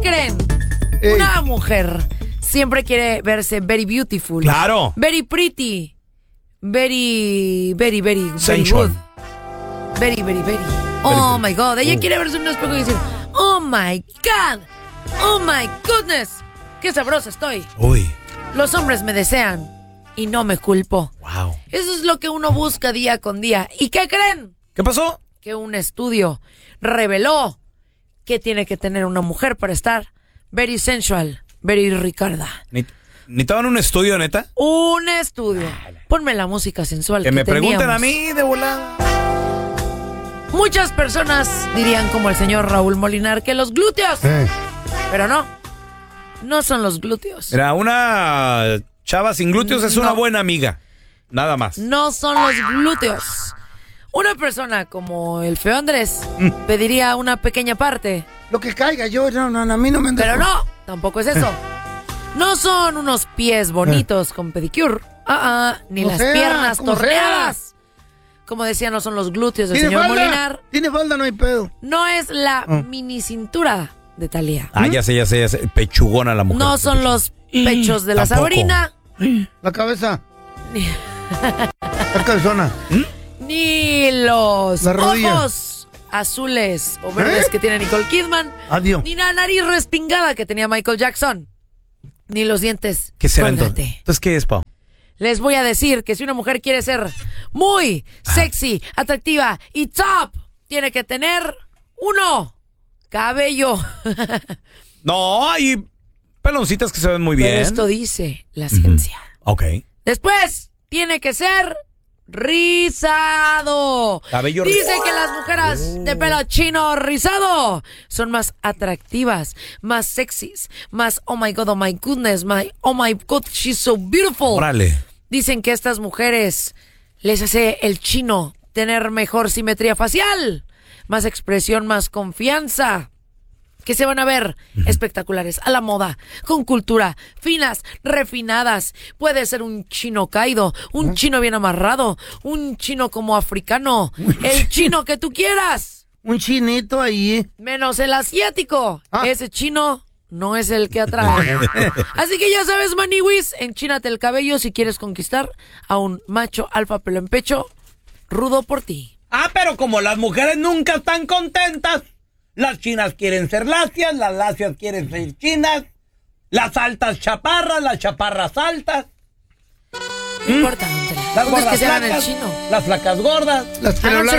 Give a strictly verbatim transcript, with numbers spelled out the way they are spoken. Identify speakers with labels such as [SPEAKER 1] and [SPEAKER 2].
[SPEAKER 1] creen?
[SPEAKER 2] Ey.
[SPEAKER 1] Una mujer siempre quiere verse very beautiful.
[SPEAKER 3] Claro.
[SPEAKER 1] Very pretty. Very, very, very, very
[SPEAKER 3] Sensual.
[SPEAKER 1] good. Very, very, very. Oh my God. Ella
[SPEAKER 3] Uh.
[SPEAKER 1] quiere verse en un espejo y decir, oh my God. Oh my goodness. Qué sabrosa estoy.
[SPEAKER 3] Uy.
[SPEAKER 1] Los hombres me desean y no me culpo.
[SPEAKER 3] Wow.
[SPEAKER 1] Eso es lo que uno busca día con día. ¿Y qué creen?
[SPEAKER 3] ¿Qué pasó?
[SPEAKER 1] Que un estudio reveló que tiene que tener una mujer para estar very sensual, very Ricarda.
[SPEAKER 3] ¿Necesitaban un estudio, neta?
[SPEAKER 1] Un estudio. Ponme la música sensual
[SPEAKER 3] Que
[SPEAKER 1] que
[SPEAKER 3] me pregunten
[SPEAKER 1] teníamos.
[SPEAKER 3] a mí de volada.
[SPEAKER 1] Muchas personas dirían como el señor Raúl Molinar que los glúteos.
[SPEAKER 2] Eh.
[SPEAKER 1] Pero no. No son los glúteos.
[SPEAKER 3] Mira, una chava sin glúteos es
[SPEAKER 1] No.
[SPEAKER 3] una buena amiga. Nada más.
[SPEAKER 1] No son los glúteos. Una persona como el feo Andrés
[SPEAKER 3] Mm.
[SPEAKER 1] pediría una pequeña parte.
[SPEAKER 2] Lo que caiga, yo, no, no, a mí no me anda-
[SPEAKER 1] Pero no, tampoco es eso. No son unos pies bonitos con pedicure. Ah, ah, ni
[SPEAKER 2] Como
[SPEAKER 1] las
[SPEAKER 2] sea,
[SPEAKER 1] piernas
[SPEAKER 2] como
[SPEAKER 1] torneadas. Como decía, no son los glúteos del
[SPEAKER 2] ¿Tiene
[SPEAKER 1] señor
[SPEAKER 2] falda?
[SPEAKER 1] Molinar.
[SPEAKER 2] Tiene falda, no hay pedo.
[SPEAKER 1] No es la
[SPEAKER 2] Ah.
[SPEAKER 1] mini cintura de Thalía.
[SPEAKER 3] Ah, ya sé, ya sé, ya sé. Pechugona la mujer.
[SPEAKER 1] No son los pechos de la
[SPEAKER 3] Tampoco.
[SPEAKER 1] Sabrina.
[SPEAKER 2] La cabeza. La cabezona.
[SPEAKER 1] Ni los
[SPEAKER 2] La rodilla.
[SPEAKER 1] ojos azules o verdes
[SPEAKER 2] ¿Eh?
[SPEAKER 1] que tiene Nicole Kidman.
[SPEAKER 2] Adiós.
[SPEAKER 1] Ni la nariz respingada que tenía Michael Jackson. Ni los dientes.
[SPEAKER 3] ¿Qué será
[SPEAKER 1] Colgate.
[SPEAKER 3] entonces? Entonces, ¿qué es, Pau?
[SPEAKER 1] Les voy a decir que si una mujer quiere ser muy sexy, atractiva y top, tiene que tener uno, cabello.
[SPEAKER 3] No, hay peloncitas que se ven muy bien.
[SPEAKER 1] Pero esto dice la ciencia.
[SPEAKER 3] Ok.
[SPEAKER 1] Después, tiene que ser rizado.
[SPEAKER 3] Cabello
[SPEAKER 1] Dice
[SPEAKER 3] rizado.
[SPEAKER 1] que las mujeres de pelo chino rizado son más atractivas, más sexys, más oh my God, oh my goodness, my oh my God, she's so beautiful.
[SPEAKER 3] Órale.
[SPEAKER 1] Dicen que a estas mujeres les hace el chino tener mejor simetría facial, más expresión, más confianza. Que se van a ver espectaculares, a la moda, con cultura, finas, refinadas. Puede ser un chino caído, un chino bien amarrado, un chino como africano, el chino que tú quieras.
[SPEAKER 2] Un chinito ahí.
[SPEAKER 1] Menos el asiático.
[SPEAKER 2] Ah.
[SPEAKER 1] Ese chino no es el que atrae. Así que ya sabes, maniwis, enchínate el cabello si quieres conquistar a un macho alfa pelo en pecho, rudo por ti.
[SPEAKER 4] Ah, pero como las mujeres nunca están contentas, las chinas quieren ser lacias, las lacias quieren ser chinas, las altas chaparras, las chaparras altas,
[SPEAKER 1] No importa dónde la.
[SPEAKER 4] las
[SPEAKER 1] ¿Dónde es
[SPEAKER 4] gordas
[SPEAKER 1] que se hagan el
[SPEAKER 4] flacas,
[SPEAKER 1] chino?
[SPEAKER 4] las flacas gordas.
[SPEAKER 2] Las
[SPEAKER 1] Anoche